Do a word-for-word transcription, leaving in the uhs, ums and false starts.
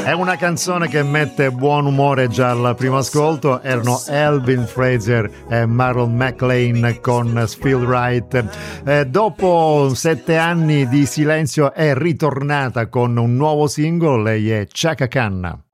È una canzone che mette buon umore già al primo ascolto. Erano Elvin Fraser e Marlon McLean con Feel Right. Eh, dopo sette anni di silenzio è ritornata con un nuovo singolo. Lei è Chaka Khan.